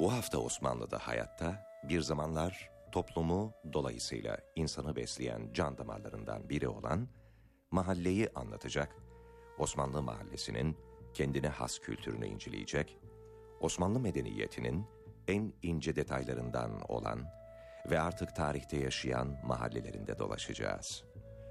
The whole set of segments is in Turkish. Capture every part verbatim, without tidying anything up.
Bu hafta Osmanlı'da hayatta bir zamanlar toplumu dolayısıyla insanı besleyen can damarlarından biri olan mahalleyi anlatacak, Osmanlı mahallesinin kendine has kültürünü inceleyecek, Osmanlı medeniyetinin en ince detaylarından olan ve artık tarihte yaşayan mahallelerinde dolaşacağız.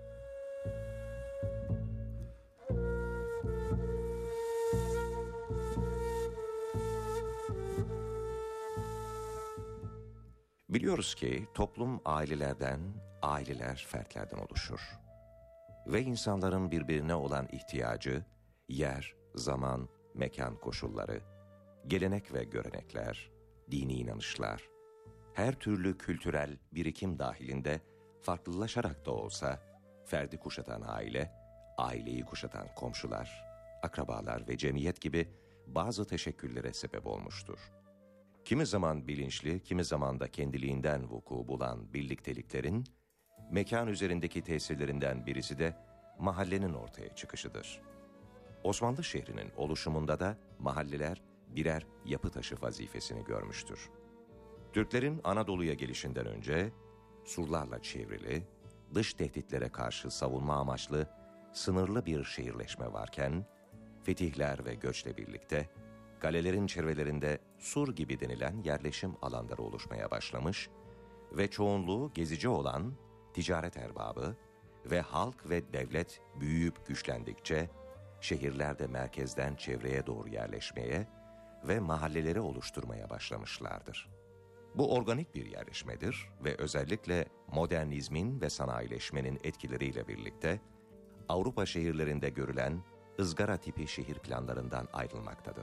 Biliyoruz ki toplum ailelerden, aileler fertlerden oluşur. Ve insanların birbirine olan ihtiyacı, yer, zaman, mekan koşulları, gelenek ve görenekler, dini inanışlar, her türlü kültürel birikim dahilinde farklılaşarak da olsa, ferdi kuşatan aile, aileyi kuşatan komşular, akrabalar ve cemiyet gibi bazı teşekküllere sebep olmuştur. Kimi zaman bilinçli, kimi zaman da kendiliğinden vuku bulan birlikteliklerin, mekan üzerindeki tesirlerinden birisi de mahallenin ortaya çıkışıdır. Osmanlı şehrinin oluşumunda da mahalleler birer yapı taşı vazifesini görmüştür. Türklerin Anadolu'ya gelişinden önce surlarla çevrili, dış tehditlere karşı savunma amaçlı sınırlı bir şehirleşme varken, fetihler ve göçle birlikte kalelerin çevrelerinde sur gibi denilen yerleşim alanları oluşmaya başlamış ve çoğunluğu gezici olan ticaret erbabı ve halk ve devlet büyüyüp güçlendikçe şehirler de merkezden çevreye doğru yerleşmeye ve mahalleleri oluşturmaya başlamışlardır. Bu organik bir yerleşmedir ve özellikle modernizmin ve sanayileşmenin etkileriyle birlikte Avrupa şehirlerinde görülen ızgara tipi şehir planlarından ayrılmaktadır.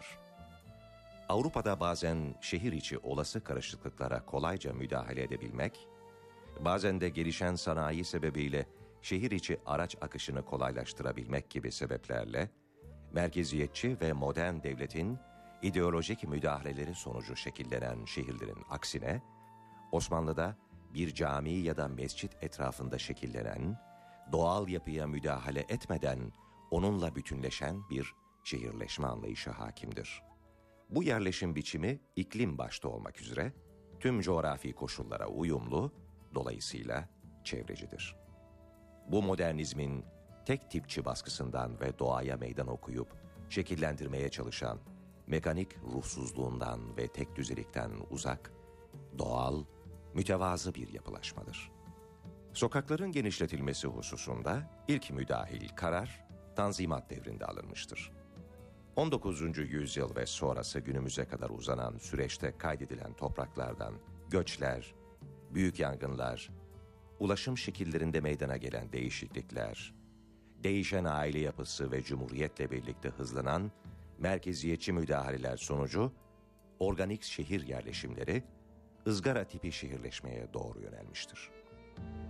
Avrupa'da bazen şehir içi olası karışıklıklara kolayca müdahale edebilmek, bazen de gelişen sanayi sebebiyle şehir içi araç akışını kolaylaştırabilmek gibi sebeplerle, merkeziyetçi ve modern devletin ideolojik müdahaleleri sonucu şekillenen şehirlerin aksine, Osmanlı'da bir cami ya da mescit etrafında şekillenen, doğal yapıya müdahale etmeden onunla bütünleşen bir şehirleşme anlayışı hakimdir. Bu yerleşim biçimi iklim başta olmak üzere tüm coğrafi koşullara uyumlu, dolayısıyla çevrecidir. Bu modernizmin tek tipçi baskısından ve doğaya meydan okuyup şekillendirmeye çalışan mekanik ruhsuzluğundan ve tek düzelikten uzak, doğal, mütevazı bir yapılaşmadır. Sokakların genişletilmesi hususunda ilk müdahil karar Tanzimat devrinde alınmıştır. on dokuzuncu yüzyıl ve sonrası günümüze kadar uzanan süreçte kaydedilen topraklardan göçler, büyük yangınlar, ulaşım şekillerinde meydana gelen değişiklikler, değişen aile yapısı ve cumhuriyetle birlikte hızlanan merkeziyetçi müdahaleler sonucu organik şehir yerleşimleri ızgara tipi şehirleşmeye doğru yönelmiştir.